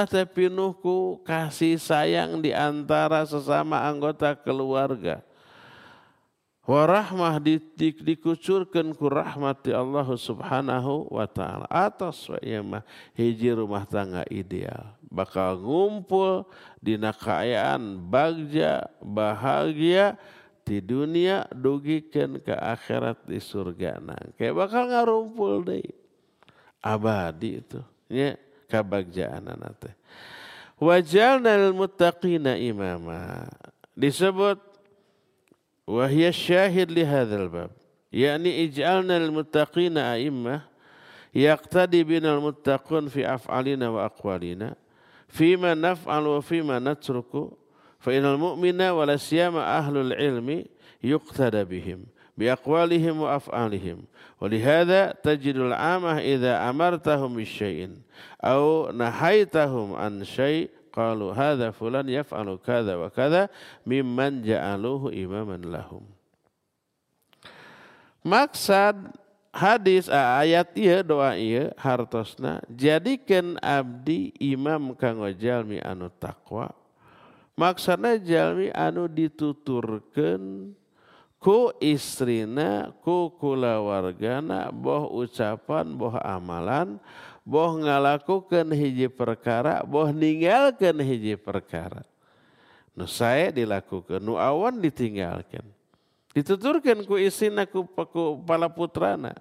teh pinuh ku kasih sayang di antara sesama anggota keluarga. Warahmah dikucurkan ku rahmati Allah subhanahu wa ta'ala. Atas wa mah hiji rumah tangga ideal. Bakal ngumpul dina kaayaan bagja bahagia di dunia dugikeun ke akhirat di surga. Kayak bakal ngarumpul deui. Abadi itu. Nya kabagjaan teh. Wajalna lil muttaqina imama. Disebut وهي الشاهد لهذا الباب يعني اجعلنا للمتقين أئمة يقتدي بنا المتقون في أفعالنا وأقوالنا فيما نفعل وفيما نترك فإن المؤمن ولا سيما أهل العلم يقتدى بهم بأقوالهم وأفعالهم ولهذا تجد العامة إذا أمرتهم بشيء أو نهيتهم عن شيء qalu hadza fulan yaf'alu kadza wa kadza mimman ja'aluhu imaman lahum. Maksud hadis ayat ieu doa ieu hartosna jadikeun abdi imam kanggo jalmi anu taqwa. Maksudna jalmi anu dituturkeun ku istrina ku kulawargana boh ucapan boh amalan boh ngalakukeun hiji perkara, boh ninggalkeun hiji perkara. Nu sae dilakukeun, nu awan ditinggalkeun. Dituturkeun ku isina ku pala putrana.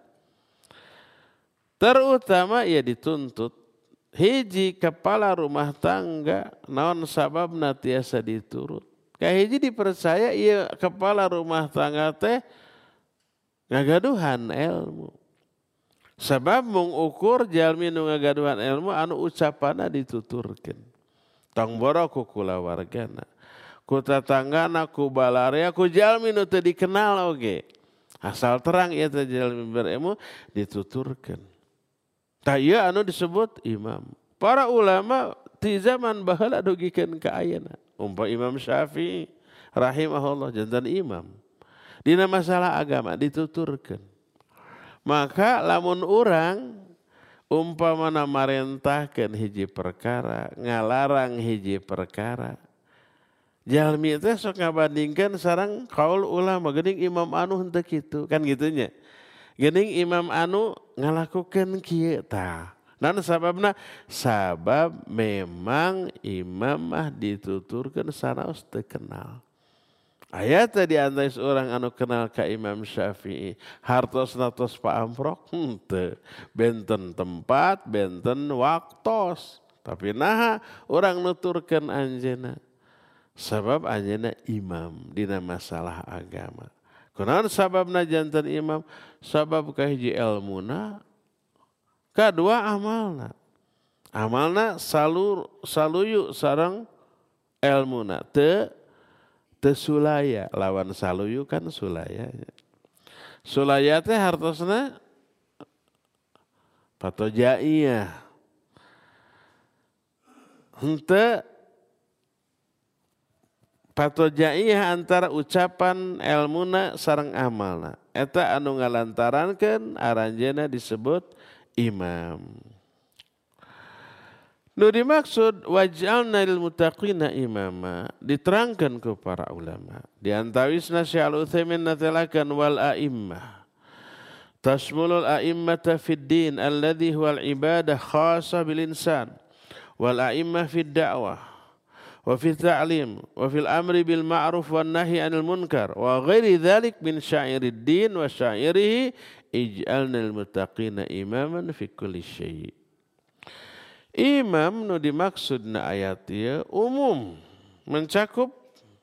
Terutama ia dituntut hiji kepala rumah tangga naon sababna tiasa diturut. Ka hiji dipercaya ieu kepala rumah tangga teh ngagaduhan ilmu. Sebab mengukur jalmi nu ngagaduhan ilmu anu ucapanna dituturkeun. Tong boro ku kulawargana, ku tatanggana, ku balarea, ku jalmi nu teu dikenal oge. Asal terang ieu teh jalmi berilmu dituturkeun. Tah ieu anu disebut imam. Para ulama ti zaman baheula dugikeun ka ayeuna. Umpama Imam Syafi'i rahimahullah janten imam. Dina masalah agama dituturkeun. Maka lamun urang umpamana marentahkeun hiji perkara, ngalarang hiji perkara. Jalmi teh sok ngabandingkeun sareng qaul ulama geuning imam anu henteu kitu, kan kitu nya. Geuning imam anu ngalakukeun kieu tah. Naon sababna? Sabab memang imam mah dituturkeun sanaos teu kenal. Ayat di antara seorang anu kenal ka Imam Syafi'i hartosna tos paamprok henteu benten tempat benten waktos tapi naha urang nuturkeun anjeunna sabab anjeunna imam dina masalah agama. Kunaon sababna janten imam? Sabab kahiji ilmuna, kadua amalna. Amalna saluyu sareng ilmuna teu sulaya lawan saluyu kan sulaya. Sulaya teh hartosna patojaiyah. Henteu patojaiyah antara ucapan ilmuna sareng amalna. Eta anu ngalantarankeun aranjeunna disebut imam. Nu dimaksud waj'alna lil muttaqina imama diterangkan ke para ulama. Di antawisna Syekh Al-Utsaimin natalakan wal a'immah. Tashmulul a'immata fid din alladhi huwal ibadah khassa bil insan wal a'immah fid da'wah wa fil ta'lim wa fil amri bil ma'ruf wan nahyi 'anil munkar wa ghairi dzalik min sya'irid din wa sya'irihi ij'alna lil muttaqina imaman fi kulli syai'. Imam nu dimaksudna ayat ieu umum mencakup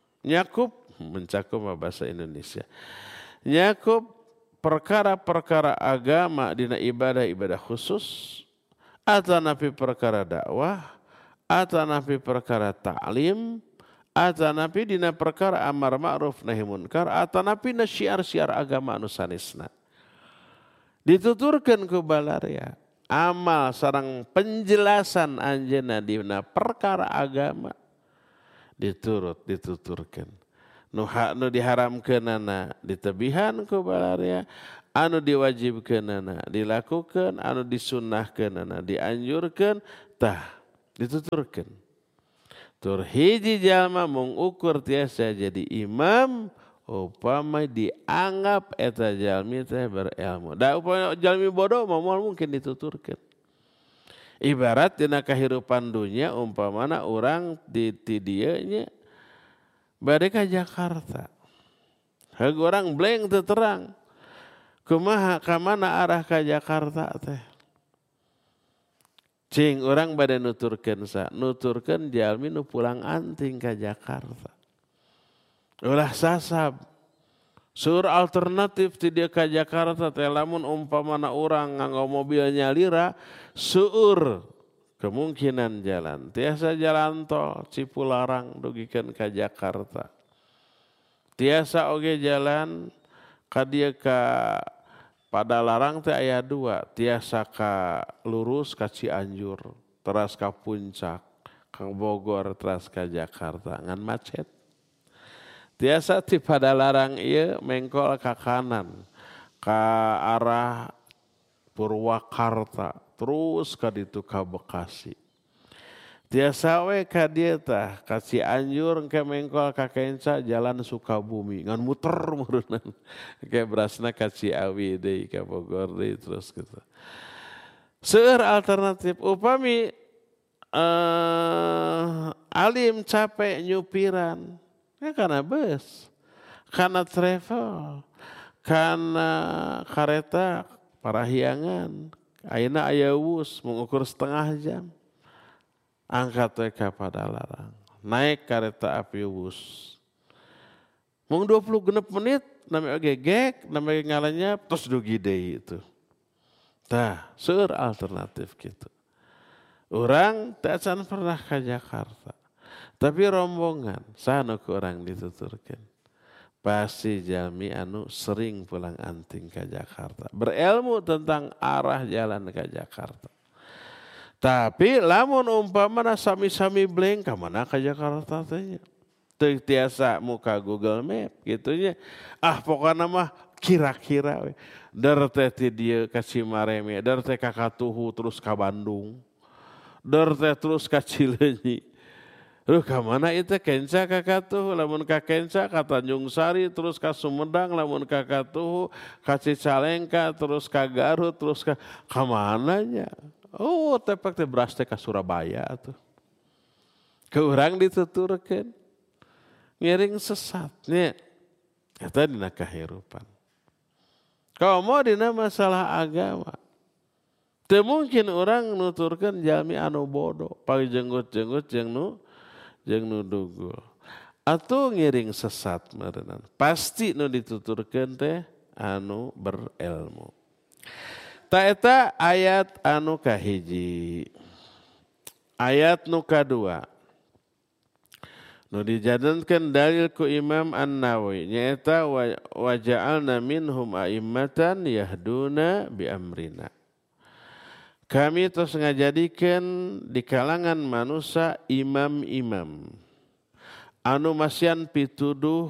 bahasa Indonesia. Nyakup perkara-perkara agama dina ibadah-ibadah khusus atanapi perkara dakwah, atanapi perkara ta'lim, atanapi dina perkara amar ma'ruf nahi munkar, atanapi na syiar-syiar agama anu sanesna. Dituturkeun ku balarea amal sareng penjelasan anjeunna dina perkara agama dituturkeun. Nu diharamkeunana ditebihan ku balarea, anu diwajibkeunana dilakukeun, anu disunnahkeunana dianjurkeun tah dituturkeun. Tur hiji jalma mengukur tiasa jadi imam upama dianggap eta jalmi teh berilmu. Da upama jalmi bodoh moal mungkin dituturkeun. Ibarat dina kahirupan dunia umpamana urang di dieu nya bade ka Jakarta. Heug urang blank teu terang. Kumaha ka mana arah ka Jakarta teh? Cing orang bade nuturkeun nuturkeun jalmi nu pulang anting ka Jakarta. Ulah sasab. Sur alternatif ti dieu ka Jakarta teh lamun umpamana urang nganggo mobil nyalira seueur kemungkinan jalan. Tiasa jalan tol Cipularang dugikeun ka Jakarta. Tiasa oge jalan ka dieu ka Padalarang teh aya 2, tiasa ka lurus ka Cianjur, teras ka Puncak, ka Bogor, teras ka Jakarta, ngan macet. Tiasa ti Padalarang ieu mengkol ka kanan, ka arah Purwakarta, terus ka ditu ka Bekasi. Tiasa we ka dieu tah ka Cianjur engke mengkol ka kenca jalan Sukabumi ngan muter murunan ke berasna ka Ciawi deui ka Bogor deui terus gitu. Seueur alternatif upami alim capek nyupiran ya kana bus, kana travel, kana kareta parahyangan, ayeuna aya wus mengukur setengah jam. Angkat we ka Padalarang, naik kereta api wus. Mung 20 menit, namanya gegek, namanya ngalanya, terus dugi deui itu. Tah, seueur alternatif gitu. Urang teu acan pernah ka Jakarta. Tapi rombongan, sanu ku urang dituturkeun. Pasti jalmi anu sering pulang anting ka Jakarta. Berilmu tentang arah jalan ke Jakarta. Tapi lamun umpamana sami-sami blank ka mana ka Jakarta teh nya. Teu tiasa muka Google Map kitu nya. Ah pokona mah kira-kira we. Dar teh ti dieu ka Cimareme, dar teh ka Katuhu terus ka Bandung. Dar teh terus ka Cileunyi. Duh ka mana ieu kenca ka Katuhu, lamun ka kenca ka Tanjung Sari terus ka Sumedang, lamun ka Katuhu ka Cicalengka terus ka Garut terus ka mana nya? Oh, tepak teh beras teh ka Surabaya atuh. Ke urang dituturkeun. Ngiring sesat nya. Eta dina kahirupan. Komo dina masalah agama. Teu mungkin urang nuturkeun jalmi anu bodoh, pajenggut-jenggut jeung nu dugul. Atuh ngiring sesat meureunana. Pasti nu dituturkeun teh anu berilmu. Ta eta ayat anu kahiji. Ayat nu kadua. Nu dijadikan dalil ku Imam An-Nawawi nyaeta wa ja'alna minhum a'immatan yahduna bi amrina. Kami terus ngajadikeun di kalangan manusia imam-imam anu masian pituduh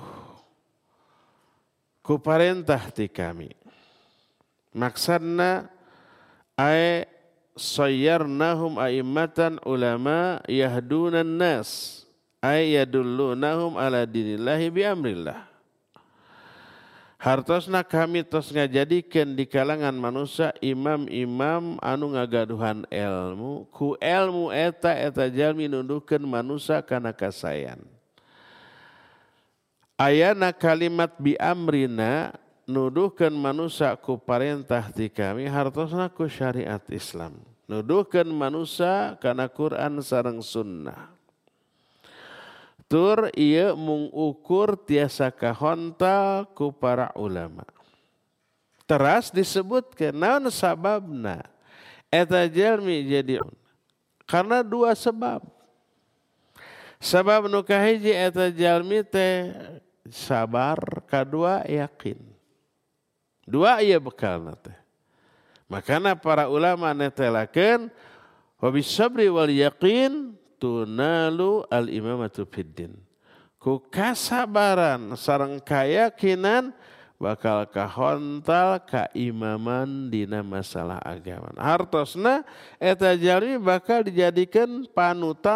ku parentah ti kami. Maksudna ay sayyarnahum a'immatan ulama yahdunan nas ay yadullunahum ala dinillahi bi amrillah. Hartosna kami tos ngajadikeun di kalangan manusia imam-imam anu ngagaduhan ilmu ku ilmu eta jalmi nunduhkeun manusia kana kasayan. Ayana kalimat bi amrina nuduhkeun manusia ku parentah ti kami hartosna ku syariat Islam. Nuduhkeun manusia kana Quran sareng sunnah. Tur ieu mung ukur tiasa kahontal ku para ulama. Teras disebutkeun naon sababna eta jalmi jadi karena 2 sebab. Sabab nu kahiji eta jalmi teh sabar, kadua yakin. 2 ieu bekalna teh. Makana para ulama netelakeun wa bisabri wal yaqin tunalu al imamatu fiddin. Ku kasabaran sareng kayakinan bakal kahontal kaimaman dina masalah agama. Hartosna eta jalmi bakal dijadikan panutan